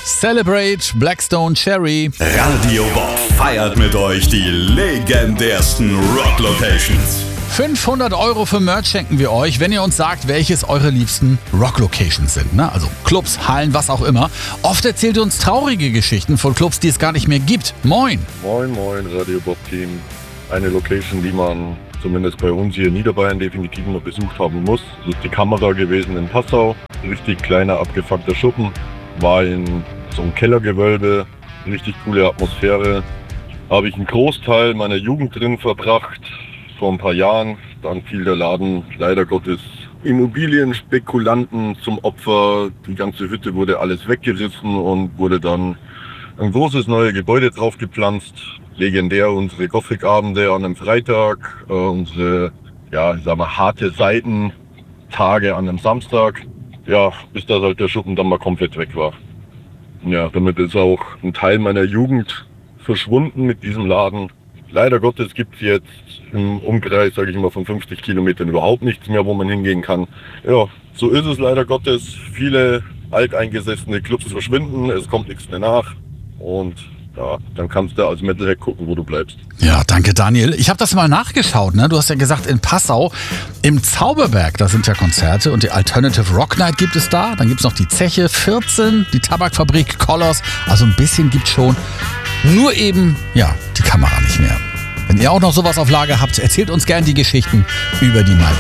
Celebrate Blackstone Cherry. Radio Bob feiert mit euch die legendärsten Rock-Locations. 500 € für Merch schenken wir euch, wenn ihr uns sagt, welches eure liebsten Rock-Locations sind. Ne? Also Clubs, Hallen, was auch immer. Oft erzählt ihr uns traurige Geschichten von Clubs, die es gar nicht mehr gibt. Moin! Moin, Radio Bob Team. Eine Location, die man zumindest bei uns hier in Niederbayern definitiv noch besucht haben muss. Das ist die Kamera gewesen in Passau. Richtig kleiner, abgefuckter Schuppen. War in so einem Kellergewölbe. Richtig coole Atmosphäre. Habe ich einen Großteil meiner Jugend drin verbracht. Vor ein paar Jahren. Dann fiel der Laden leider Gottes Immobilienspekulanten zum Opfer. Die ganze Hütte wurde alles weggerissen und wurde dann ein großes neues Gebäude drauf gepflanzt. Legendär unsere Gothic-Abende an einem Freitag, unsere, harte Seitentage an einem Samstag. Ja, bis da halt der Schuppen dann mal komplett weg war. Ja, damit ist auch ein Teil meiner Jugend verschwunden mit diesem Laden. Leider Gottes gibt es jetzt im Umkreis, sage ich mal, von 50 Kilometern überhaupt nichts mehr, wo man hingehen kann. Ja, so ist es leider Gottes. Viele alteingesessene Clubs verschwinden, es kommt nichts mehr nach. Und ja, dann kannst du als Metalhead gucken, wo du bleibst. Ja, danke Daniel. Ich habe das mal nachgeschaut. Ne? Du hast ja gesagt, in Passau, im Zauberberg, da sind ja Konzerte und die Alternative Rock Night gibt es da. Dann gibt es noch die Zeche 14, die Tabakfabrik, Colors. Also ein bisschen gibt's schon. Nur eben, die Kamera nicht mehr. Wenn ihr auch noch sowas auf Lager habt, erzählt uns gern die Geschichten über die Mailbox.